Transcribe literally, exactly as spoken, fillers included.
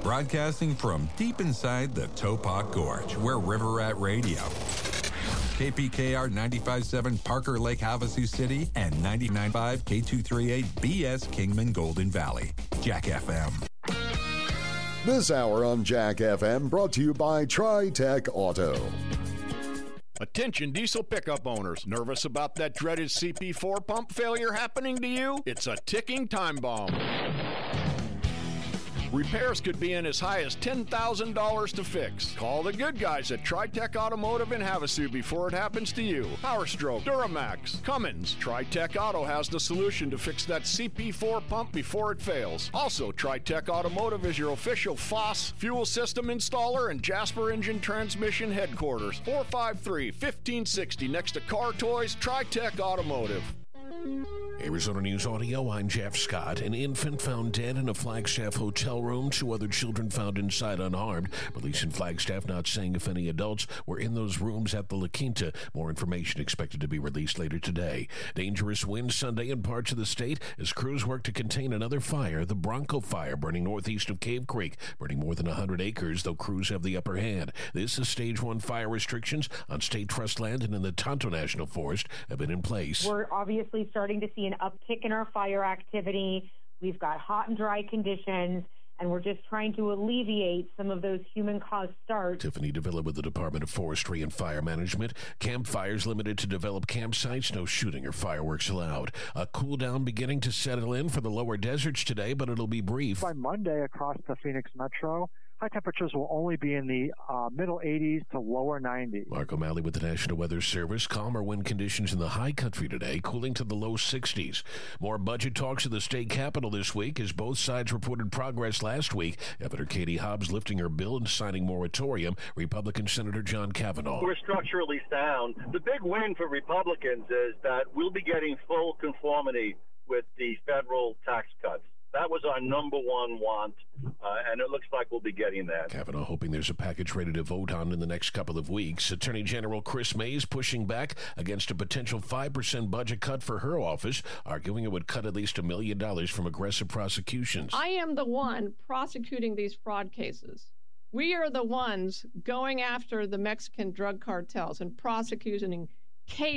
Broadcasting from deep inside the Topak Gorge, where River Rat Radio. K P K R ninety-five point seven Parker Lake, Havasu City, and ninety-nine point five K two thirty-eight B S Kingman Golden Valley. Jack F M. This hour on Jack F M brought to you by Tri-Tech Auto. Attention diesel pickup owners. Nervous about that dreaded C P four pump failure happening to you? It's a ticking time bomb. Repairs could be in as high as ten thousand dollars to fix. Call the good guys at Tri-Tech Automotive in Havasu before it happens to you. Power Stroke, Duramax, Cummins. Tri-Tech Auto has the solution to fix that C P four pump before it fails. Also, Tri-Tech Automotive is your official F O S fuel system installer and Jasper Engine Transmission headquarters. four five three, fifteen sixty next to Car Toys, Tri-Tech Automotive. Arizona News Audio, I'm Jeff Scott. An infant found dead in a Flagstaff hotel room. Two other children found inside unharmed. Police in Flagstaff not saying if any adults were in those rooms at the La Quinta. More information expected to be released later today. Dangerous winds Sunday in parts of the state as crews work to contain another fire, the Bronco Fire, burning northeast of Cave Creek, burning more than one hundred acres, though crews have the upper hand. This is stage one fire restrictions on state trust land and in the Tonto National Forest have been in place. We're obviously starting to see an uptick in our fire activity. We've got hot and dry conditions, and we're just trying to alleviate some of those human-caused starts. Tiffany Davila with the Department of Forestry and Fire Management. Campfires limited to developed campsites. No shooting or fireworks allowed. A cool down beginning to settle in for the lower deserts today, but it'll be brief. By Monday across the Phoenix Metro, high temperatures will only be in the uh, middle eighties to lower nineties. Mark O'Malley with the National Weather Service. Calmer wind conditions in the high country today, cooling to the low sixties. More budget talks at the state capitol this week as both sides reported progress last week. Governor Katie Hobbs lifting her bill and signing moratorium. Republican Senator John Kavanaugh. We're structurally sound. The big win for Republicans is that we'll be getting full conformity with the federal tax cuts. That was our number one want, uh, and it looks like we'll be getting that. Kavanaugh hoping there's a package ready to vote on in the next couple of weeks. Attorney General Chris Mays pushing back against a potential five percent budget cut for her office, arguing it would cut at least a million dollars from aggressive prosecutions. I am the one prosecuting these fraud cases. We are the ones going after the Mexican drug cartels and prosecuting cases.